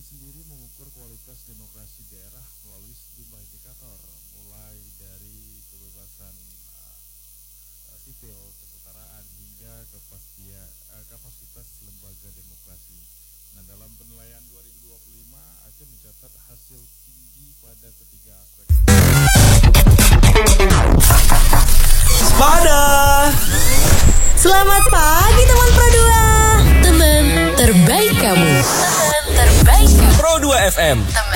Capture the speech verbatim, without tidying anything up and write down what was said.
sendiri mengukur kualitas demokrasi daerah melalui sejumlah indikator, mulai dari kebebasan uh, sipil, kesetaraan, hingga kepastian, uh, kapasitas lembaga demokrasi. Nah, dalam penilaian dua ribu dua puluh lima, Aceh mencatat hasil tinggi pada ketiga aspek. Pada Selamat pagi teman Pro dua. Teman terbaik kamu. Teman terbaik kamu. Pro dua F M. Teman